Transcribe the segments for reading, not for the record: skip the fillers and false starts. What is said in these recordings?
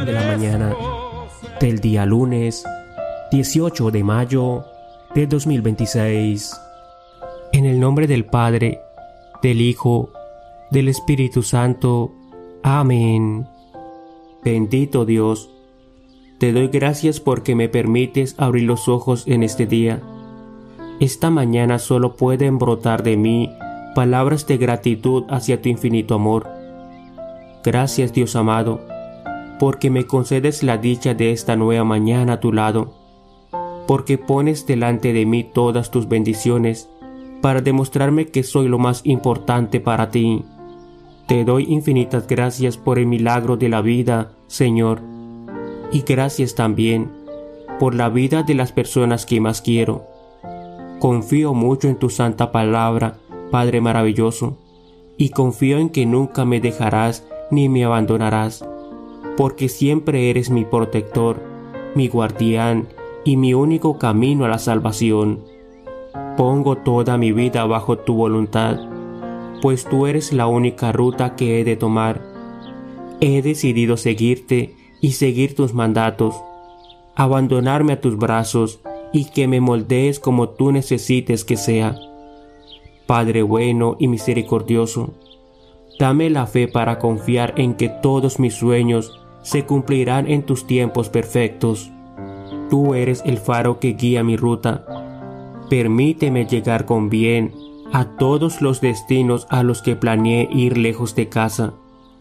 de la mañana del día lunes 18 de mayo de 2026. En el nombre del Padre, del Hijo, del Espíritu Santo. Amén. Bendito Dios, te doy gracias porque me permites abrir los ojos en este día. Esta mañana solo pueden brotar de mí palabras de gratitud hacia tu infinito amor. Gracias, Dios amado, porque me concedes la dicha de esta nueva mañana a tu lado, porque pones delante de mí todas tus bendiciones para demostrarme que soy lo más importante para ti. Te doy infinitas gracias por el milagro de la vida, Señor, y gracias también por la vida de las personas que más quiero. Confío mucho en tu santa palabra, Padre maravilloso, y confío en que nunca me dejarás ni me abandonarás, porque siempre eres mi protector, mi guardián y mi único camino a la salvación. Pongo toda mi vida bajo tu voluntad, pues tú eres la única ruta que he de tomar. He decidido seguirte y seguir tus mandatos, abandonarme a tus brazos y que me moldees como tú necesites que sea. Padre bueno y misericordioso, dame la fe para confiar en que todos mis sueños se cumplirán en tus tiempos perfectos. Tú eres el faro que guía mi ruta. Permíteme llegar con bien a todos los destinos a los que planeé ir lejos de casa,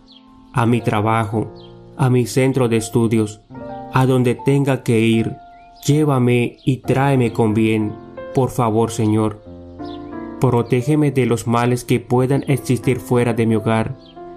a mi trabajo, a mi centro de estudios, a donde tenga que ir. Llévame y tráeme con bien, por favor, Señor. Protégeme de los males que puedan existir fuera de mi hogar.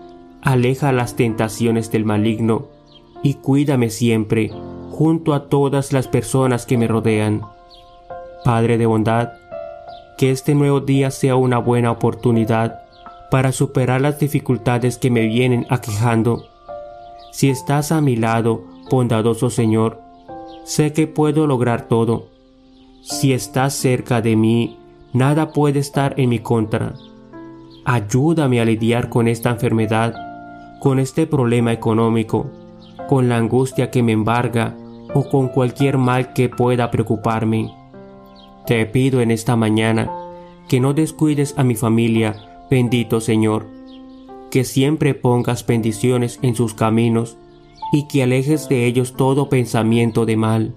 Aleja las tentaciones del maligno y cuídame siempre junto a todas las personas que me rodean. Padre de bondad, que este nuevo día sea una buena oportunidad para superar las dificultades que me vienen aquejando. Si estás a mi lado, bondadoso Señor, sé que puedo lograr todo. Si estás cerca de mí, nada puede estar en mi contra. Ayúdame a lidiar con esta enfermedad, con este problema económico, con la angustia que me embarga o con cualquier mal que pueda preocuparme. Te pido en esta mañana que no descuides a mi familia, bendito Señor, que siempre pongas bendiciones en sus caminos y que alejes de ellos todo pensamiento de mal.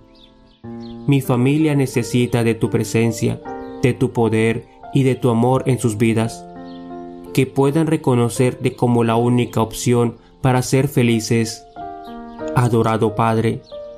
Mi familia necesita de tu presencia, de tu poder y de tu amor en sus vidas, que puedan reconocerte como la única opción para ser felices. Adorado Padre,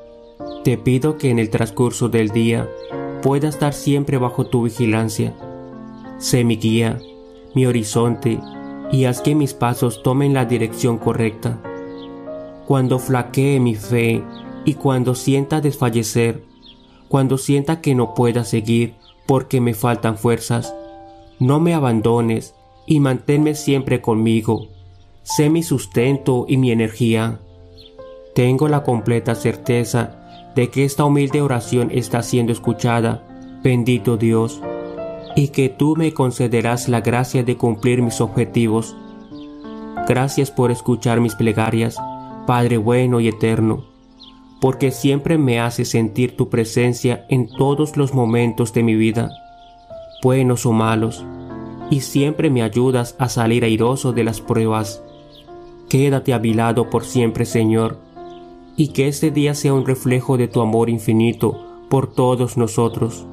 te pido que en el transcurso del día pueda estar siempre bajo tu vigilancia. Sé mi guía, mi horizonte, y haz que mis pasos tomen la dirección correcta. Cuando flaquee mi fe y cuando sienta desfallecer, cuando sienta que no pueda seguir porque me faltan fuerzas, no me abandones y manténme siempre conmigo. Sé mi sustento y mi energía. Tengo la completa certeza de que esta humilde oración está siendo escuchada, bendito Dios, y que tú me concederás la gracia de cumplir mis objetivos. Gracias por escuchar mis plegarias, Padre bueno y eterno, porque siempre me haces sentir tu presencia en todos los momentos de mi vida, buenos o malos, y siempre me ayudas a salir airoso de las pruebas. Quédate a mi lado por siempre, Señor, y que este día sea un reflejo de tu amor infinito por todos nosotros.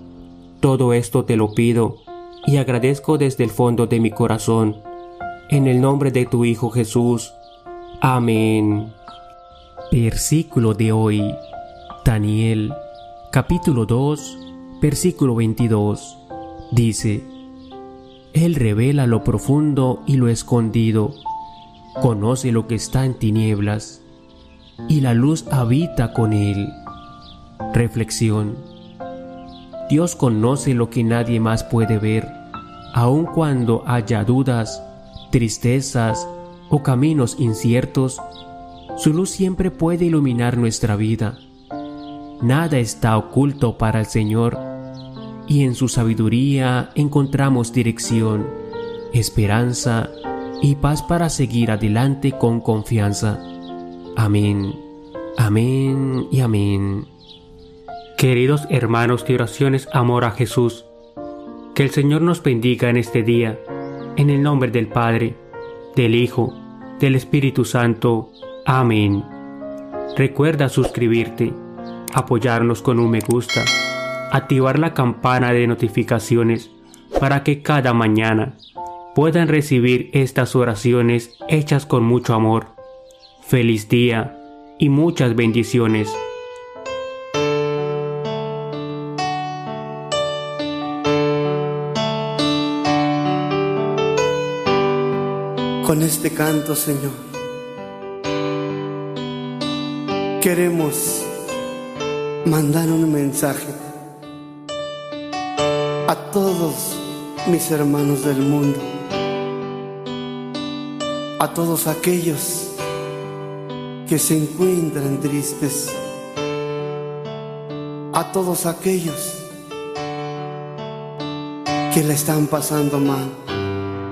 Todo esto te lo pido y agradezco desde el fondo de mi corazón, en el nombre de tu Hijo Jesús. Amén. Versículo de hoy, Daniel, capítulo 2, versículo 22, dice: Él revela lo profundo y lo escondido, conoce lo que está en tinieblas, y la luz habita con él. Reflexión. Dios conoce lo que nadie más puede ver, aun cuando haya dudas, tristezas o caminos inciertos. Su luz siempre puede iluminar nuestra vida. Nada está oculto para el Señor, y en su sabiduría encontramos dirección, esperanza y paz para seguir adelante con confianza. Amén. Amén y amén. Queridos hermanos de oraciones Amor a Jesús, que el Señor nos bendiga en este día, en el nombre del Padre, del Hijo, del Espíritu Santo. Amén. Recuerda suscribirte, apoyarnos con un me gusta, activar la campana de notificaciones para que cada mañana puedan recibir estas oraciones hechas con mucho amor. Feliz día y muchas bendiciones. Con este canto, Señor, queremos mandar un mensaje a todos mis hermanos del mundo, a todos aquellos que se encuentran tristes, a todos aquellos que la están pasando mal.